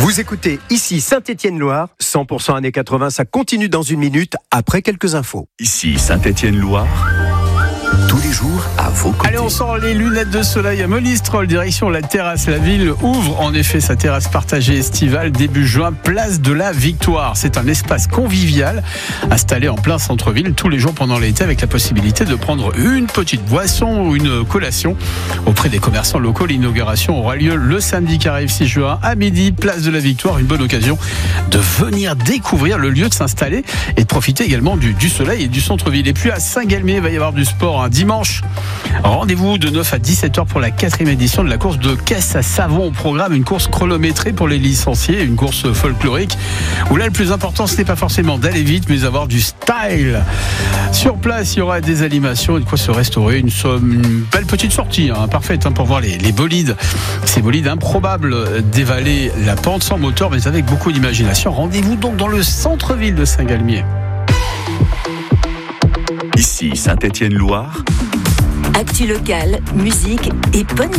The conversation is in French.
Vous écoutez ici Saint-Étienne-Loire, 100% années 80, ça continue dans une minute après quelques infos. Ici Saint-Étienne-Loire, tous les jours à vos côtés. Allez, on sort les lunettes de soleil à Monistrol, direction la terrasse. La ville ouvre en effet sa terrasse partagée estivale début juin, place de la Victoire. C'est un espace convivial installé en plein centre-ville tous les jours pendant l'été, avec la possibilité de prendre une petite boisson ou une collation auprès des commerçants locaux. L'inauguration aura lieu le samedi qui arrive 6 juin à midi, place de la Victoire. Une bonne occasion de venir découvrir le lieu, de s'installer et de profiter également du soleil et du centre-ville. Et puis à Saint-Galmier, il va y avoir du sport dimanche. Rendez-vous de 9 à 17h pour la 4e édition de la course de caisse à savon. Au programme, une course chronométrée pour les licenciés, une course folklorique où là le plus important ce n'est pas forcément d'aller vite mais d'avoir du style. Sur place, il y aura des animations et de quoi se restaurer. Une belle petite sortie, parfaite pour voir les bolides. Ces bolides improbables dévaler la pente sans moteur mais avec beaucoup d'imagination. Rendez-vous donc dans le centre-ville de Saint-Galmier. Ici Saint-Étienne-Loire. Actu locale, musique et bonne